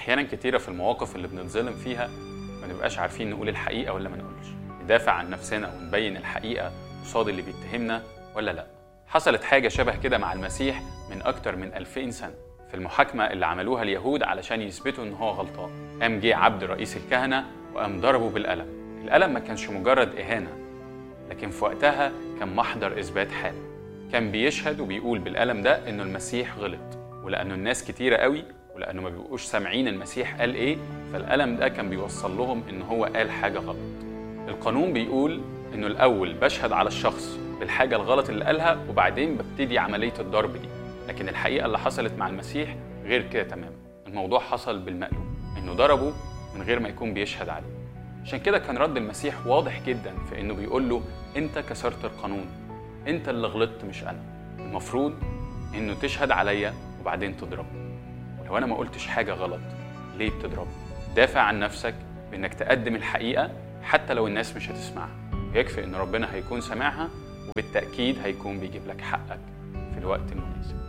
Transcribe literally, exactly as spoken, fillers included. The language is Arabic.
احيانا كتيره في المواقف اللي بنتظلم فيها ما نبقاش عارفين نقول الحقيقه ولا ما نقولش، ندافع عن نفسنا ونبين الحقيقه قصاد اللي بيتهمنا ولا لا. حصلت حاجه شبه كده مع المسيح من اكتر من ألفين سنه في المحاكمه اللي عملوها اليهود علشان يثبتوا ان هو غلطان. قام جه عبد رئيس الكهنه وقام ضربه بالقلم. القلم ما كانش مجرد اهانه، لكن في وقتها كان محضر اثبات حال. كان بيشهد وبيقول بالقلم ده انه المسيح غلط، ولانه الناس كتيره قوي ولانه ما بيبقوش سامعين المسيح قال ايه، فالقلم ده كان بيوصل لهم ان هو قال حاجه غلط. القانون بيقول انه الاول بشهد على الشخص بالحاجه الغلط اللي قالها وبعدين ببتدي عمليه الضرب دي، لكن الحقيقه اللي حصلت مع المسيح غير كده تماما. الموضوع حصل بالمقلوب، انه ضربه من غير ما يكون بيشهد عليه. عشان كده كان رد المسيح واضح جدا في انه بيقول له انت كسرت القانون، انت اللي غلطت مش انا. المفروض انه تشهد عليا وبعدين تضربني. ولو انا ما قلتش حاجه غلط ليه بتضربني؟ دافع عن نفسك بانك تقدم الحقيقه حتى لو الناس مش هتسمعها، ويكفي ان ربنا هيكون سامعها، وبالتاكيد هيكون بيجيب لك حقك في الوقت المناسب.